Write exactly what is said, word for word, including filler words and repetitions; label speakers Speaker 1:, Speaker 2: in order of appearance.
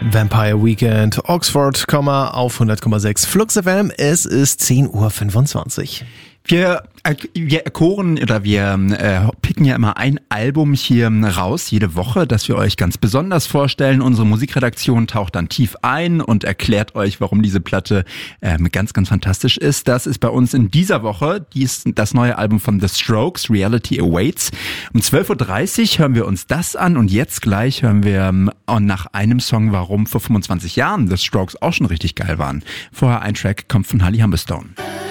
Speaker 1: Vampire Weekend, Oxford, auf hundert Komma sechs Flux F M. Es ist zehn Uhr fünfundzwanzig.
Speaker 2: Wir, wir erkoren oder wir äh, picken ja immer ein Album hier raus, jede Woche, das wir euch ganz besonders vorstellen. Unsere Musikredaktion taucht dann tief ein und erklärt euch, warum diese Platte ähm, ganz, ganz fantastisch ist. Das ist bei uns in dieser Woche dies, das neue Album von The Strokes, Reality Awaits. Um zwölf Uhr dreißig hören wir uns das an und jetzt gleich hören wir ähm, nach einem Song, warum vor fünfundzwanzig Jahren The Strokes auch schon richtig geil waren. Vorher ein Track kommt von Holly Humberstone.